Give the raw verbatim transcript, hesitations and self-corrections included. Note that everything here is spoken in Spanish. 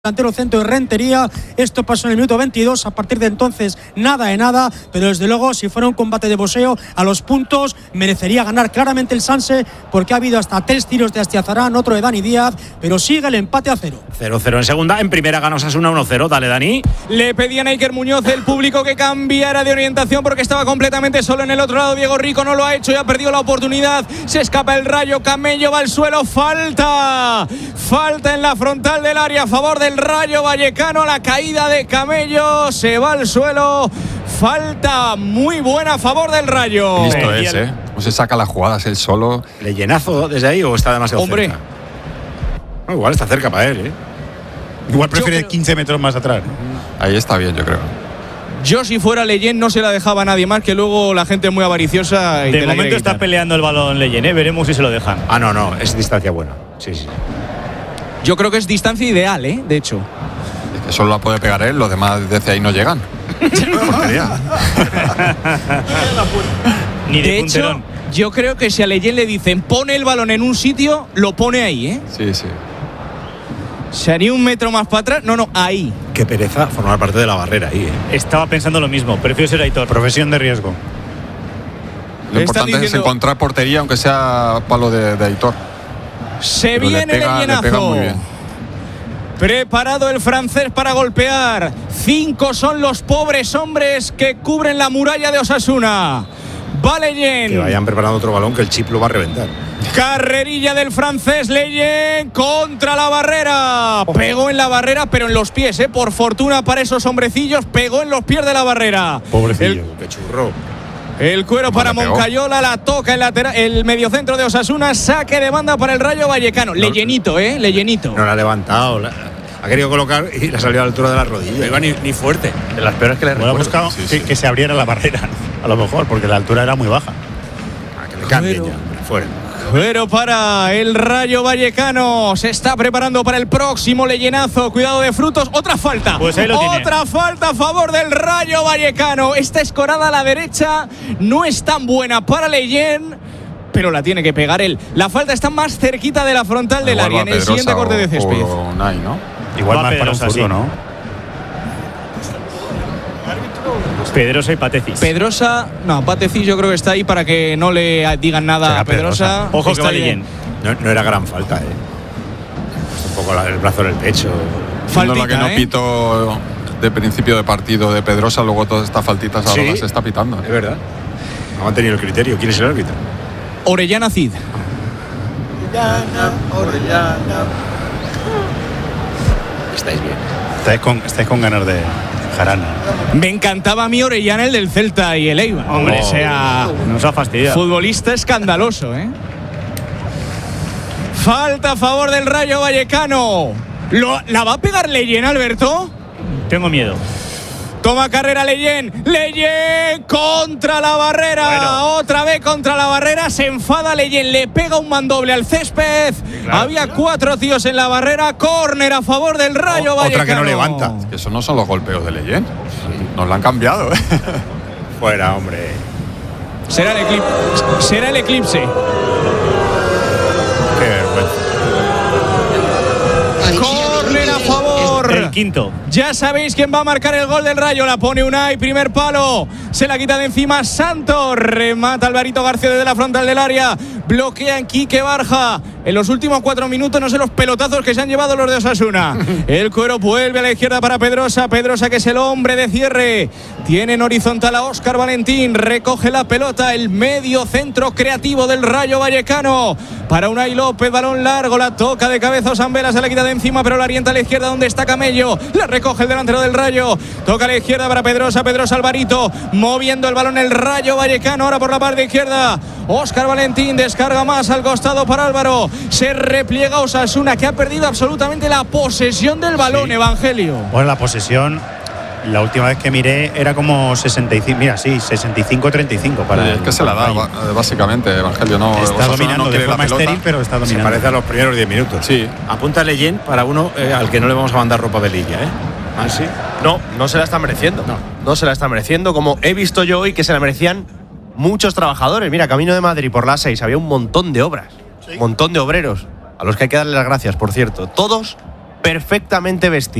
delantero centro de Rentería. Esto pasó en el minuto veintidós. A partir de entonces nada de nada, pero desde luego si fuera un combate de boxeo a los puntos merecería ganar claramente el Sanse, porque ha habido hasta tres tiros de Astiazarán, otro de Dani Díaz, pero sigue el empate a cero. cero cero en segunda. En primera ganó Osasuna uno cero. Dale, Dani. Le pedían a Iker Muñoz, el público, que cambiara de orientación porque estaba completamente solo en el otro lado. Diego Rico no lo ha hecho y ha perdido la oportunidad. Se escapa el Rayo. Camello va al suelo. Falta. Falta en la frontal del área a favor del Rayo Vallecano. La caída de Camello, se va al suelo. Falta muy buena a favor del Rayo. Listo es, ¿eh? ¿Cómo se saca las jugadas él solo? ¿Le llenazo desde ahí o está demasiado Hombre. cerca? No, igual está cerca para él, ¿eh? Igual prefiere creo... quince metros más atrás. Ahí está bien, yo creo. Yo, si fuera Leyen, no se la dejaba a nadie más, que luego la gente es muy avariciosa. Y de te la momento está peleando el balón Leyen, ¿eh? Veremos si se lo dejan. Ah, no, no, es distancia buena. Sí, sí. Yo creo que es distancia ideal, ¿eh? De hecho. Es que solo la puede pegar él, los demás desde ahí no llegan. Portería. Ni de, de punterón. hecho, yo creo que si a Leyen le dicen pone el balón en un sitio, lo pone ahí, ¿eh? Sí, sí. ¿Se haría un metro más para atrás? No, no, ahí. Qué pereza formar parte de la barrera ahí, ¿eh? Estaba pensando lo mismo, prefiero ser Aitor. Profesión de riesgo. Lo Le importante están es diciendo- encontrar portería, aunque sea palo de, de Aitor. Se Pero le viene pega- el le pega llenazo. muy bien. Preparado el francés para golpear. Cinco son los pobres hombres que cubren la muralla de Osasuna. Va Leyen. Que vayan preparando otro balón que el chip lo va a reventar. Carrerilla del francés Leyen contra la barrera. Pegó en la barrera, pero en los pies, ¿eh? Por fortuna para esos hombrecillos, pegó en los pies de la barrera. Pobrecillo. El, Qué churro. el cuero para le pegó? Moncayola, la toca el, lateral, el mediocentro de Osasuna, saque de banda para el Rayo Vallecano. Leyenito, ¿eh? Leyenito. No la ha levantado. La, ha querido colocar y la salió a la altura de la rodilla. No iba ni, ni fuerte. De las peores que le Bueno, ha recuerdo. buscado Sí, que, sí. que se abriera la barrera, a lo mejor, porque la altura era muy baja. Ah, que le cambien Pero- ya. hombre, Fuera. Pero para el Rayo Vallecano, se está preparando para el próximo Leyenazo. Cuidado de frutos, otra falta. Pues ahí lo tiene. Otra falta a favor del Rayo Vallecano. Esta escorada a la derecha no es tan buena para Leyen, pero la tiene que pegar él. La falta está más cerquita de la frontal del Igual área va en el Pedrosa siguiente corte de o- césped. o Unai, ¿no? Igual Va más para un Pedrosa, zurdo, sí. ¿no? Pedrosa y Patecis. Pedrosa, no, Pateci yo creo que está ahí para que no le digan nada Será a Pedrosa. Pedrosa. Ojo que Está va bien. Leyen. No, no era gran falta, ¿eh? Un poco la- el brazo en el pecho. Siendo la que Faltita, no ¿eh? pito de principio de partido de Pedrosa, luego todas estas faltitas ahora Sí. las está pitando. Es verdad. No han tenido el criterio. ¿Quién es el árbitro? Orellana Cid. Estáis bien. Estáis con, estáis con ganas de jarana. Me encantaba a mí Orellana, el del Celta y el Eibar. Hombre, o sea, nos ha fastidiado. futbolista escandaloso, ¿eh? Falta a favor del Rayo Vallecano. Lo- ¿La va a pegar Leyen, Alberto? Tengo miedo. Toma carrera Leyen. Leyen contra la barrera. Bueno. Otra vez contra la barrera. Se enfada Leyen. Le pega un mandoble al césped. Había cuatro tíos en la barrera. Córner a favor del Rayo O- Vallecano. otra que no levanta. Que esos no son los golpeos de Leyen. Nos lo han cambiado, ¿eh? Fuera, hombre. Será el eclipse. Será el eclipse. Qué vergüenza. Córner a favor. El quinto. Ya sabéis quién va a marcar el gol del Rayo. La pone Unai, primer palo. Se la quita de encima Santos. Remata Alvarito García desde la frontal del área. Bloquean Quique Barja. En los últimos cuatro minutos, no sé los pelotazos que se han llevado los de Osasuna. El cuero vuelve a la izquierda para Pedrosa. Pedrosa, que es el hombre de cierre. Tiene en horizontal a Óscar Valentín. Recoge la pelota. El medio centro creativo del Rayo Vallecano. Para Unai López, balón largo. La toca de cabeza Osambela. Se la quita de encima, pero la orienta a la izquierda donde está Camello. La recoge el delantero del Rayo. Toca a la izquierda para Pedrosa. Pedrosa Alvarito. Moviendo el balón el Rayo Vallecano. Ahora por la parte izquierda. Óscar Valentín descarga más al costado para Álvaro. Se repliega Osasuna, que ha perdido absolutamente la posesión del balón, Sí. Evangelio. Bueno, la posesión, la última vez que miré era como sesenta y cinco. Mira, sí, sesenta y cinco treinta y cinco para Es el- que se la da, Rayo. ba- básicamente, Evangelio. No, Está Osasuna dominando no de quiere la forma pelota. estéril, pero está Se dominando. parece a los primeros diez minutos. Sí. Apunta Leyen para uno eh, al que no le vamos a mandar ropa velilla, ¿eh? ¿Ah, sí? No, no se la está mereciendo. No. no se la está mereciendo, como he visto yo hoy que se la merecían muchos trabajadores. Mira, camino de Madrid por la A seis había un montón de obras, un montón de obreros, a los que hay que darle las gracias, por cierto. Todos perfectamente vestido.